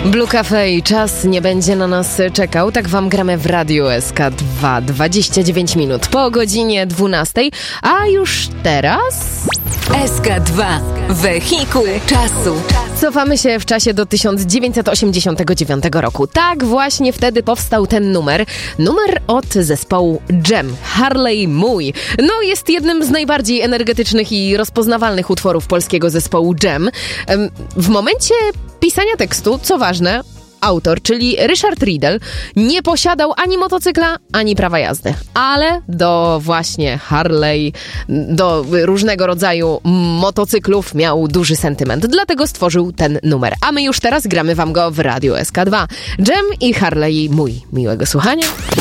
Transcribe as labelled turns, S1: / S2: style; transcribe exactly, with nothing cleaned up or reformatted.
S1: Blue Cafe i czas nie będzie na nas czekał. Tak wam gramy w Radiu S K dwa. dwadzieścia dziewięć minut po godzinie dwunastej. A już teraz...
S2: S K dwa. Wehikuł czasu.
S1: Cofamy się w czasie do tysiąc dziewięćset osiemdziesiątego dziewiątego roku. Tak właśnie wtedy powstał ten numer. Numer od zespołu Jam. Harley Mój. No, jest jednym z najbardziej energetycznych i rozpoznawalnych utworów polskiego zespołu Jam. W momencie pisania tekstu, co ważne, autor, czyli Ryszard Riedel, nie posiadał ani motocykla, ani prawa jazdy. Ale do właśnie Harley, do różnego rodzaju motocyklów miał duży sentyment. Dlatego stworzył ten numer. A my już teraz gramy wam go w Radiu S K dwa. Jam i Harley Mój. Miłego słuchania.